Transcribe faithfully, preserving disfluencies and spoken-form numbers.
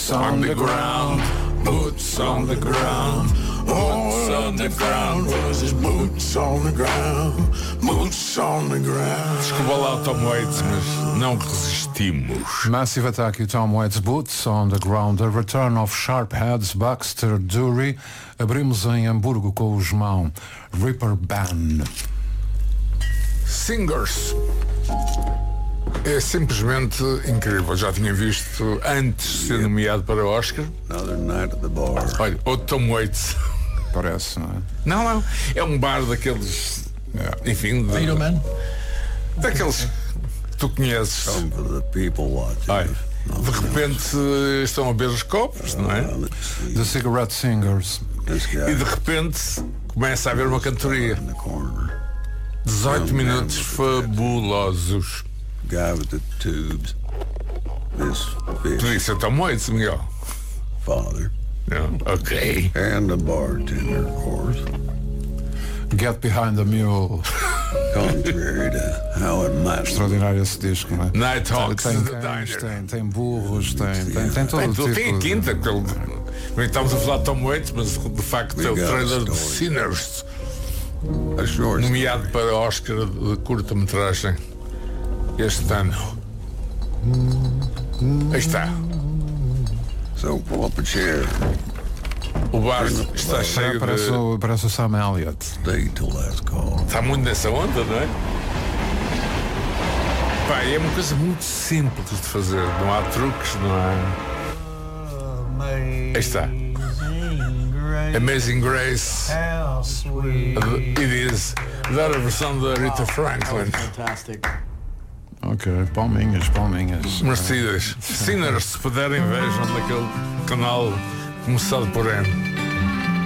Boots on the ground, boots on the ground, boots on the ground, was his boots on the ground, boots on the ground. Desculpa lá o Tom Waits, mas não resistimos. Massive Attack e Tom Waits, Boots on the Ground, The Return of Sharpheads, Baxter Dury. Abrimos em Hamburgo com os Mão, Reaper Band. Singers. É simplesmente incrível. Já tinha visto antes de ser nomeado para o Oscar. Another night at the bar. Olha, o Tom Waits. Parece, não é? Não, não. É um bar daqueles. Enfim. De, Little Man. Daqueles que tu conheces. Some for the people watching. Olha, de repente estão a beber os copos, não é? Uh, let's see. The Cigarette Singers. This guy E de repente começa a haver uma cantoria. in the corner. dezoito minutos fabulosos. Guy with the tubes. This fish Tu disse, Tom Waits, Miguel. father. Não, ok. And the bartender, of course. Get Behind the Mule. Contrary to how it might be. Extraordinário esse disco, não é? Nighthawks Tem in the cães, Diner. tem, tem burros, tem, tem, tem todo Tem, o tudo, tipo. tem a quinta, que ele, bem, estamos a falar de Tom Waits, mas de facto é o We got a trailer de story. Sinners, A short nomeado para Oscar de curta-metragem este ano. Aí está. So pull up a chair. O bar está cheio Parece de... o, parece o Sam Elliott. Stay till last call. Está muito nessa onda, não é? Pá, é uma coisa muito simples de fazer. Não há truques, não há... Aí está. Amazing Grace. It is. Dar a versão da Rita Franklin. Fantastic. Ok, palminhas, palminhas. Mercedes. Sinners, se puderem, vejam naquele canal começado por N.